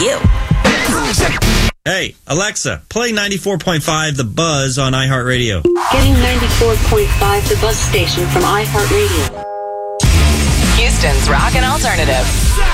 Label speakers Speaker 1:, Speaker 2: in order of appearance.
Speaker 1: You.
Speaker 2: Hey, Alexa, play 94.5 The Buzz on iHeartRadio.
Speaker 3: Getting 94.5 The Buzz station from iHeartRadio.
Speaker 1: Houston's Rock and Alternative.